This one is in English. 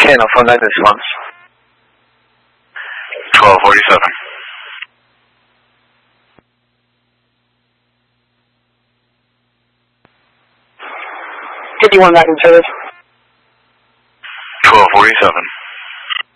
channel for night response. 1247. 51 back in service. 1247.